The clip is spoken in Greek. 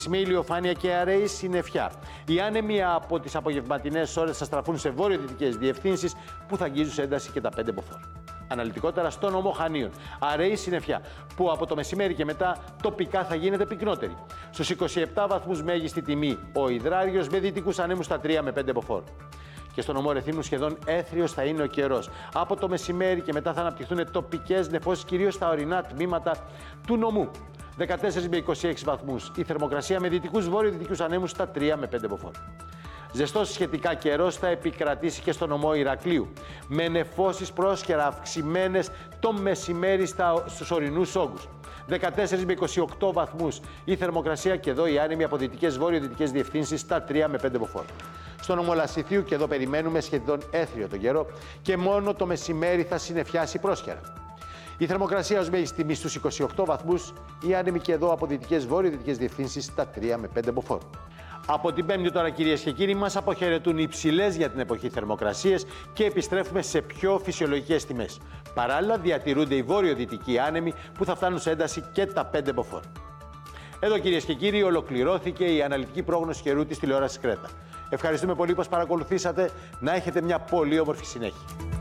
Με ηλιοφάνεια και αραιή συννεφιά. Οι άνεμοι από τις απογευματινές ώρες θα στραφούν σε βορειοδυτικές διευθύνσεις που θα αγγίζουν σε ένταση και τα 5 μποφόρ. Αναλυτικότερα στο νομό Χανίων. Αραιή συννεφιά που από το μεσημέρι και μετά τοπικά θα γίνεται πυκνότερη. Στους 27 βαθμούς μέγιστη τιμή ο υδράριος με δυτικούς ανέμους στα 3 με 5 μποφόρ. Και στο νομό Ρεθύμνου σχεδόν έθριος θα είναι ο καιρός. Από το μεσημέρι και μετά θα αναπτυχθούν τοπικές νεφώσεις κυρίως στα ορεινά τμήματα του νομού. 14 με 26 βαθμούς. Η θερμοκρασία με δυτικούς βορειοδυτικούς ανέμους στα 3 με 5 μποφόρ. Ζεστός σχετικά καιρός θα επικρατήσει και στο νομό Ηρακλείου. Με νεφώσεις πρόσχερα αυξημένες το μεσημέρι στους ορεινούς όγκους. 14 με 28 βαθμούς. Η θερμοκρασία και εδώ οι άνεμοι από δυτικές βορειοδυτικές διευθύνσεις στα 3 με 5 μποφόρ. Στο νομό Λασιθίου και εδώ περιμένουμε σχεδόν έθριο τον καιρό και μόνο το μεσημέρι θα συννεφιάσει πρόσχερα. Η θερμοκρασία ως μέγιστη τιμή στους 28 βαθμούς, οι άνεμοι και εδώ από δυτικές βορειοδυτικές διευθύνσεις στα 3 με 5 μποφόρ. Από την Πέμπτη τώρα, κυρίες και κύριοι, μας αποχαιρετούν οι υψηλές για την εποχή θερμοκρασίες και επιστρέφουμε σε πιο φυσιολογικές τιμές. Παράλληλα, διατηρούνται οι βορειοδυτικοί άνεμοι που θα φτάνουν σε ένταση και τα 5 μποφόρ. Εδώ, κυρίες και κύριοι, ολοκληρώθηκε η αναλυτική πρόγνωση καιρού της τηλεόρασης Κρέτα. Ευχαριστούμε πολύ που μας παρακολουθήσατε. Να έχετε μια πολύ όμορφη συνέχεια.